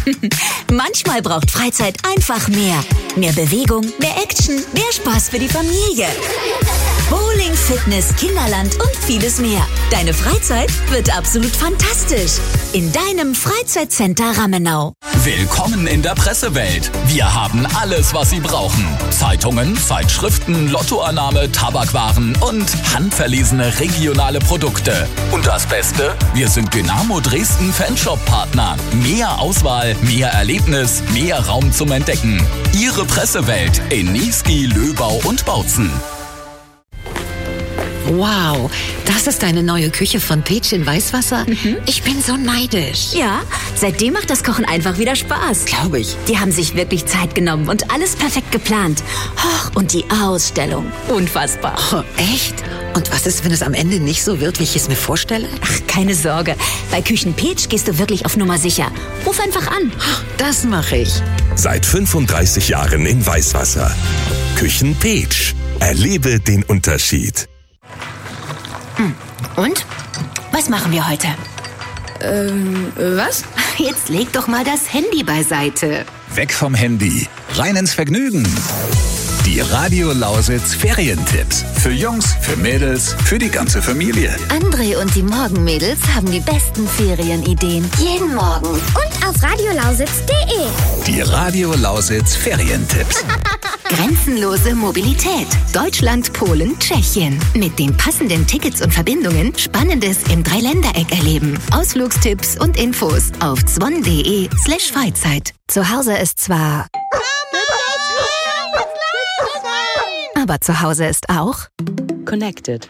Manchmal braucht Freizeit einfach mehr. Mehr Bewegung, mehr Action, mehr Spaß für die Familie. Bowling, Fitness, Kinderland und vieles mehr. Deine Freizeit wird absolut fantastisch. In deinem Freizeitcenter Rammenau. Willkommen in der Pressewelt. Wir haben alles, was Sie brauchen. Zeitungen, Zeitschriften, Lottoannahme, Tabakwaren und handverlesene regionale Produkte. Und das Beste? Wir sind Dynamo Dresden Fanshop-Partner. Mehr Auswahl, mehr Erlebnis, mehr Raum zum Entdecken. Ihre Pressewelt in Niesky, Löbau und Bautzen. Wow, das ist eine neue Küche von Peach in Weißwasser? Ich bin so neidisch. Ja, seitdem macht das Kochen einfach wieder Spaß. Glaube ich. Die haben sich wirklich Zeit genommen und alles perfekt geplant. Und die Ausstellung. Unfassbar. Oh, echt? Und was ist, wenn es am Ende nicht so wird, wie ich es mir vorstelle? Ach, keine Sorge. Bei Küchen Peach gehst du wirklich auf Nummer sicher. Ruf einfach an. Das mache ich. Seit 35 Jahren in Weißwasser. Küchen Peach. Erlebe den Unterschied. Und? Was machen wir heute? Was? Jetzt leg doch mal das Handy beiseite. Weg vom Handy, rein ins Vergnügen. Die Radio Lausitz Ferientipps. Für Jungs, für Mädels, für die ganze Familie. André und die Morgenmädels haben die besten Ferienideen. Jeden Morgen. Und auf radiolausitz.de. Die Radio Lausitz Ferientipps. Grenzenlose Mobilität. Deutschland, Polen, Tschechien. Mit den passenden Tickets und Verbindungen Spannendes im Dreiländereck erleben. Ausflugstipps und Infos auf zwon.de/Freizeit. Zu Hause ist zwar... Aber zu Hause ist auch... Connected.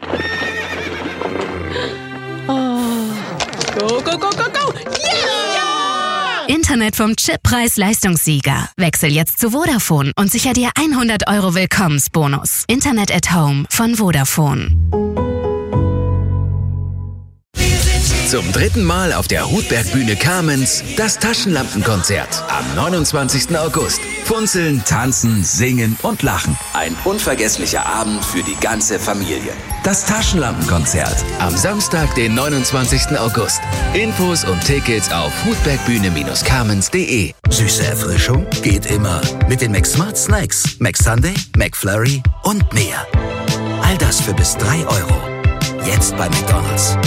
Go, go, go, go, go! Yeah! Internet vom Chippreis-Leistungssieger. Wechsel jetzt zu Vodafone und sicher dir 100 € Willkommensbonus. Internet at Home von Vodafone. Zum 3. Mal auf der Hutberg-Bühne Kamenz das Taschenlampenkonzert am 29. August. Funzeln, tanzen, singen und lachen. Ein unvergesslicher Abend für die ganze Familie. Das Taschenlampenkonzert am Samstag, den 29. August. Infos und Tickets auf hutbergbühne-kamenz.de. Süße Erfrischung geht immer mit den McSmart Snacks, McSunday, McFlurry und mehr. All das für bis 3 €. Jetzt bei McDonald's.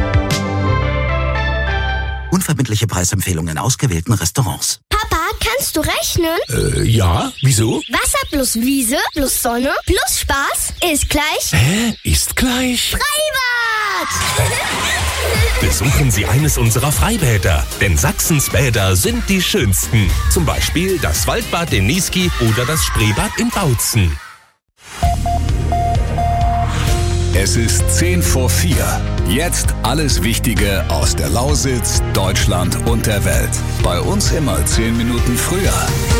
Unverbindliche Preisempfehlungen in ausgewählten Restaurants. Papa, kannst du rechnen? Ja, wieso? Wasser plus Wiese plus Sonne plus Spaß ist gleich... Hä? Ist gleich? Freibad! Besuchen Sie eines unserer Freibäder, denn Sachsens Bäder sind die schönsten. Zum Beispiel das Waldbad in Niesky oder das Spreebad in Bautzen. Es ist 4:10. Jetzt alles Wichtige aus der Lausitz, Deutschland und der Welt. Bei uns immer 10 Minuten früher.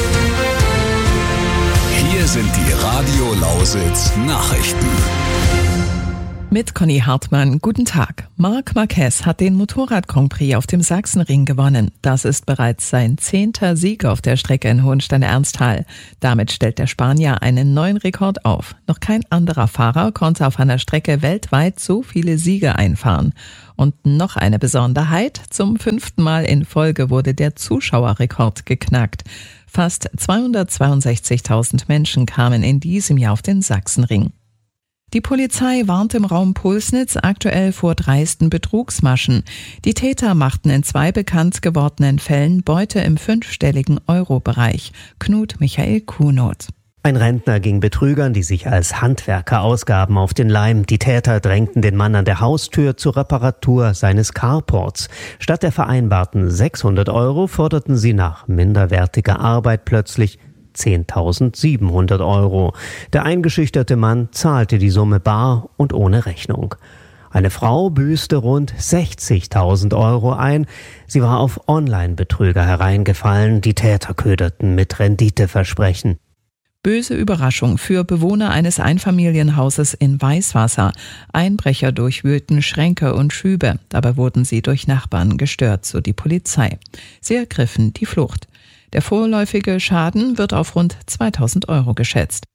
Hier sind die Radio Lausitz Nachrichten. Mit Conny Hartmann, guten Tag. Marc Marquez hat den Motorrad-Grand Prix auf dem Sachsenring gewonnen. Das ist bereits sein 10. Sieg auf der Strecke in Hohenstein-Ernsthal. Damit stellt der Spanier einen neuen Rekord auf. Noch kein anderer Fahrer konnte auf einer Strecke weltweit so viele Siege einfahren. Und noch eine Besonderheit, zum 5. Mal in Folge wurde der Zuschauerrekord geknackt. Fast 262.000 Menschen kamen in diesem Jahr auf den Sachsenring. Die Polizei warnt im Raum Pulsnitz aktuell vor dreisten Betrugsmaschen. Die Täter machten in 2 bekannt gewordenen Fällen Beute im 5-stelligen Euro-Bereich. Knut Michael Kuhnot. Ein Rentner ging Betrügern, die sich als Handwerker ausgaben, auf den Leim. Die Täter drängten den Mann an der Haustür zur Reparatur seines Carports. Statt der vereinbarten 600 € forderten sie nach minderwertiger Arbeit plötzlich 10.700 €. Der eingeschüchterte Mann zahlte die Summe bar und ohne Rechnung. Eine Frau büßte rund 60.000 € ein. Sie war auf Online-Betrüger hereingefallen. Die Täter köderten mit Renditeversprechen. Böse Überraschung für Bewohner eines Einfamilienhauses in Weißwasser. Einbrecher durchwühlten Schränke und Schübe. Dabei wurden sie durch Nachbarn gestört, so die Polizei. Sie ergriffen die Flucht. Der vorläufige Schaden wird auf rund 2.000 € geschätzt.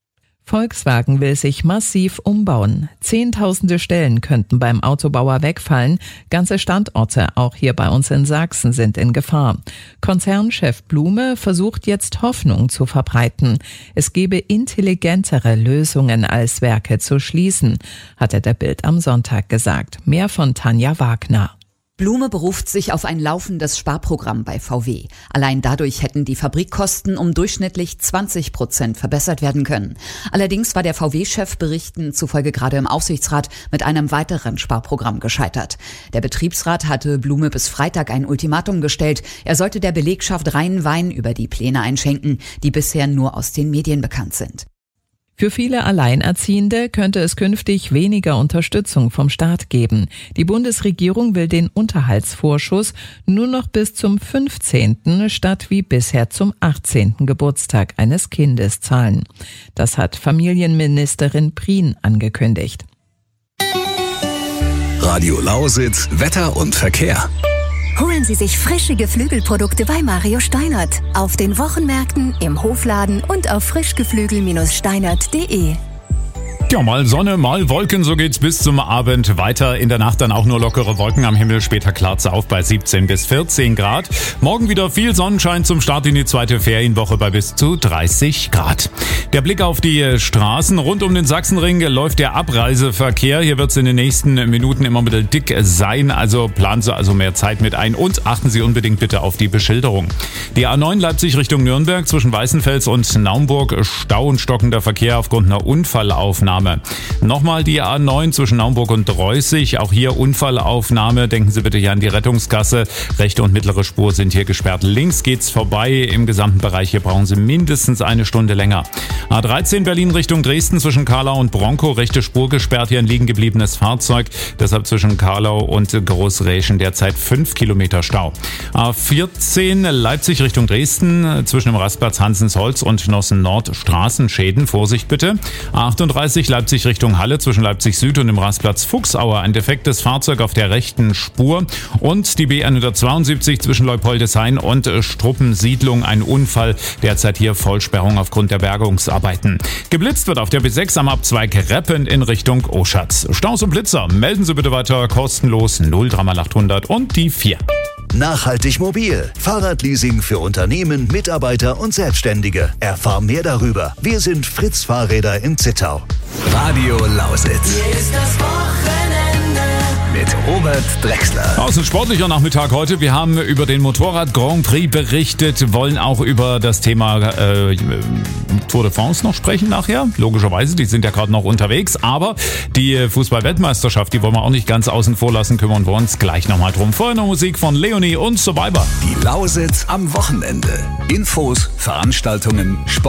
Volkswagen will sich massiv umbauen. Zehntausende Stellen könnten beim Autobauer wegfallen. Ganze Standorte, auch hier bei uns in Sachsen, sind in Gefahr. Konzernchef Blume versucht jetzt Hoffnung zu verbreiten. Es gebe intelligentere Lösungen als Werke zu schließen, hat er der Bild am Sonntag gesagt. Mehr von Tanja Wagner. Blume beruft sich auf ein laufendes Sparprogramm bei VW. Allein dadurch hätten die Fabrikkosten um durchschnittlich 20% verbessert werden können. Allerdings war der VW-Chef Berichten zufolge gerade im Aufsichtsrat mit einem weiteren Sparprogramm gescheitert. Der Betriebsrat hatte Blume bis Freitag ein Ultimatum gestellt. Er sollte der Belegschaft reinen Wein über die Pläne einschenken, die bisher nur aus den Medien bekannt sind. Für viele Alleinerziehende könnte es künftig weniger Unterstützung vom Staat geben. Die Bundesregierung will den Unterhaltsvorschuss nur noch bis zum 15. statt wie bisher zum 18. Geburtstag eines Kindes zahlen. Das hat Familienministerin Prien angekündigt. Radio Lausitz, Wetter und Verkehr. Holen Sie sich frische Geflügelprodukte bei Mario Steinert. Auf den Wochenmärkten, im Hofladen und auf frischgeflügel-steinert.de. Ja, mal Sonne, mal Wolken, so geht's bis zum Abend weiter. In der Nacht dann auch nur lockere Wolken am Himmel, später klart's auf bei 17 bis 14 Grad. Morgen wieder viel Sonnenschein zum Start in die zweite Ferienwoche bei bis zu 30 Grad. Der Blick auf die Straßen rund um den Sachsenring läuft der Abreiseverkehr. Hier wird's in den nächsten Minuten immer ein bisschen dick sein, also planen Sie also mehr Zeit mit ein und achten Sie unbedingt bitte auf die Beschilderung. Die A9 Leipzig Richtung Nürnberg zwischen Weißenfels und Naumburg, Stau und stockender Verkehr aufgrund einer Unfallaufnahme. Nochmal die A9 zwischen Naumburg und Reußig, auch hier Unfallaufnahme. Denken Sie bitte hier an die Rettungsgasse. Rechte und mittlere Spur sind hier gesperrt. Links geht's vorbei. Im gesamten Bereich hier brauchen Sie mindestens eine Stunde länger. A13 Berlin Richtung Dresden zwischen Karlau und Bronkow. Rechte Spur gesperrt, hier ein liegen gebliebenes Fahrzeug. Deshalb zwischen Karlau und Großräschen derzeit 5 Kilometer Stau. A14 Leipzig Richtung Dresden zwischen dem Rastplatz Hansensholz und Nossen Nord Straßenschäden. Vorsicht bitte. A38 Leipzig Richtung Halle zwischen Leipzig Süd und dem Rastplatz Fuchsauer. Ein defektes Fahrzeug auf der rechten Spur. Und die B172 zwischen Leupoldeshain und Struppensiedlung. Ein Unfall. Derzeit hier Vollsperrung aufgrund der Bergungsarbeiten. Geblitzt wird auf der B6 am Abzweig Reppen in Richtung Oschatz. Staus und Blitzer. Melden Sie bitte weiter kostenlos 03800 und die 4. Nachhaltig mobil. Fahrradleasing für Unternehmen, Mitarbeiter und Selbstständige. Erfahr mehr darüber. Wir sind Fritz Fahrräder in Zittau. Radio Lausitz. Hier ist das Wochenende. Mit Robert Drechsler. Aus ein sportlicher Nachmittag heute. Wir haben über den Motorrad Grand Prix berichtet, wollen auch über das Thema Tour de France noch sprechen nachher. Logischerweise, die sind ja gerade noch unterwegs. Aber die Fußball-Weltmeisterschaft, die wollen wir auch nicht ganz außen vor lassen, kümmern wir uns gleich nochmal drum. Vorher noch Musik von Leonie und Survivor. Die Lausitz am Wochenende. Infos, Veranstaltungen, Sport.